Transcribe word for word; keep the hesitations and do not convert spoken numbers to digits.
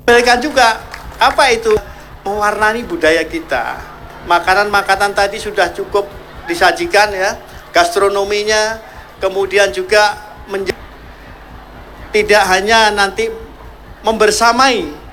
Mereka juga apa itu mewarnai budaya kita. Makanan-makanan tadi sudah cukup disajikan ya, gastronominya, kemudian juga menjadi tidak hanya nanti membersamai